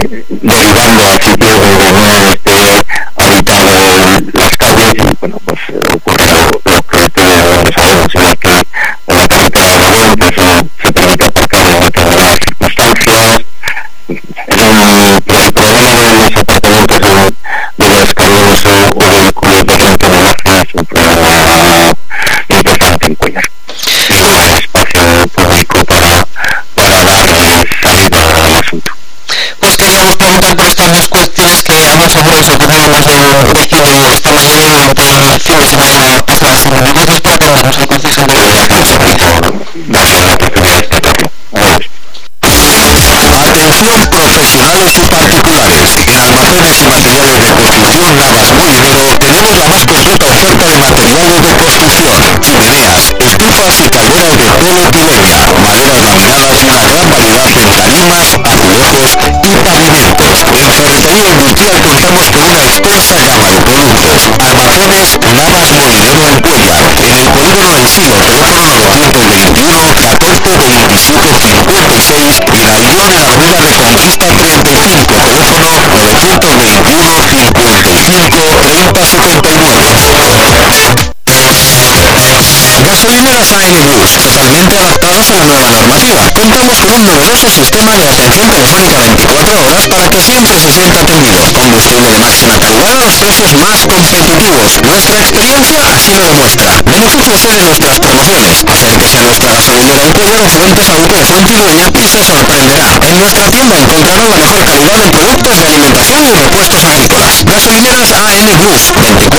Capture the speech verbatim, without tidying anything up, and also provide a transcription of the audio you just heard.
derivando a sitios donde no esté habitado las calles, y bueno, pues eh, ocurre lo, lo que todos sabemos, en el que en la carretera de Aragón pues, eh, se permite aparcar en determinadas circunstancias. En un problema de los aparcamientos de, de los camiones o, o vehículos de gran tonelaje es un problema importante en Cuéllar. Y no hay espacio público para, para dar salida al asunto. Pues queríamos preguntar por estas dos cuestiones que además seguro se ocurrieron más de un vecino esta mañana durante el fin de semana pasado. Gracias por atendernos al Consejo de Atención profesionales y particulares. En Almacenes y Materiales de Construcción Navas Molinero tenemos la más completa oferta de materiales de construcción: chimeneas, estufas y calderas de todo Pileña, maderas laminadas y una gran variedad en tarimas, azulejos y pavimentos. En Ferretería Industrial contamos con una extensa gama de productos. Almacenes Navas Molinero en Cuéllar, en el polígono del Silo, teléfono novecientos veintiuno, catorce, veintisiete, cincuenta y seis, y en Avión en Avenida Reconquista treinta y cinco, teléfono novecientos veintiuno, cincuenta y cinco, treinta, setenta y nueve. Gasolineras A N Plus, totalmente adaptadas a la nueva normativa. Contamos con un novedoso sistema de atención telefónica veinticuatro horas para que siempre se sienta atendido. Combustible de máxima calidad a los precios más competitivos. Nuestra experiencia así lo demuestra. Beneficie usted de nuestras promociones. Acérquese a nuestra gasolinera en Cuéllar o Fuentes Agudo de Fuentidueña y se sorprenderá. En nuestra tienda encontrará la mejor calidad en productos de alimentación y repuestos agrícolas. Gasolineras A N Plus, veinticuatro